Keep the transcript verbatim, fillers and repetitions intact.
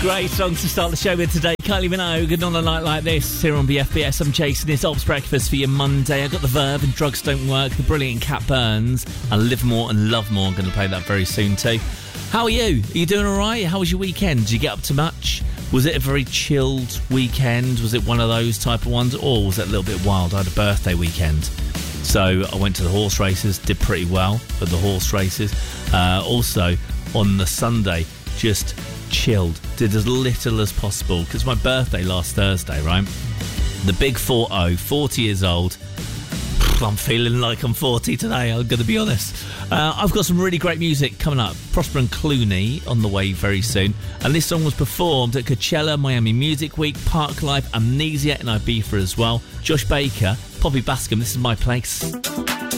Great song to start the show with today. Kylie Minogue, on a night like this, here on B F B S. I'm chasing this Ob's Breakfast for your Monday. I got The Verve and Drugs Don't Work, the brilliant Cat Burns, and Live More and Love More. I'm going to play that very soon too. How are you? Are you doing all right? How was your weekend? Did you get up to much? Was it a very chilled weekend? Was it one of those type of ones? Or was it a little bit wild? I had a birthday weekend. So I went to the horse races, did pretty well at the horse races. Uh, also, on the Sunday, just chilled, did as little as possible, because my birthday last Thursday, right? The big forty, forty years old. I'm feeling like I'm forty today, I'm going to be honest. Uh, I've got some really great music coming up. Prosper and Clooney on the way very soon. And this song was performed at Coachella, Miami Music Week, Park Life, Amnesia in Ibiza as well. Josh Baker, Poppy Bascom, This Is My Place.